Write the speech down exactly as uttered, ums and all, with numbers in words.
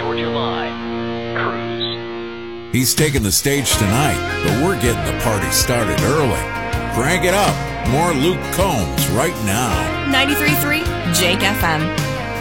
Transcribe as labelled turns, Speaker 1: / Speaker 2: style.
Speaker 1: Georgia Line. Cruise.
Speaker 2: He's taking the stage tonight, but we're getting the party started early. Crank it up. More Luke Combs right now.
Speaker 3: ninety-three point three Jake F M.